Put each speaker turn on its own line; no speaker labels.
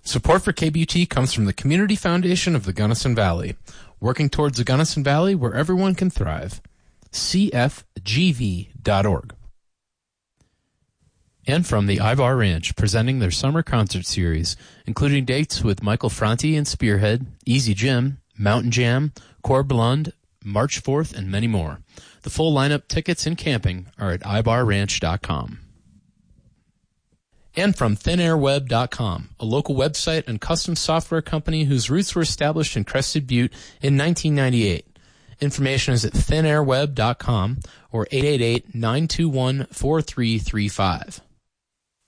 Support for KBUT comes from the Community Foundation of the Gunnison Valley, working towards the Gunnison Valley where everyone can thrive. CFGV.org. And from the Ivar Ranch, presenting their summer concert series, including dates with Michael Franti and Spearhead, Easy Jim, Mountain Jam, Corblund, March 4th, and many more. The full lineup, tickets, and camping are at ibarranch.com. And from ThinAirWeb.com, a local website and custom software company whose roots were established in Crested Butte in 1998. Information is at ThinAirWeb.com or 888-921-4335.